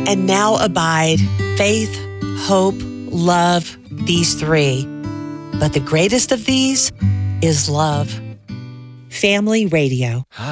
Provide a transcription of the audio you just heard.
And now abide faith, hope, love, these three. But the greatest of these is love. Family Radio.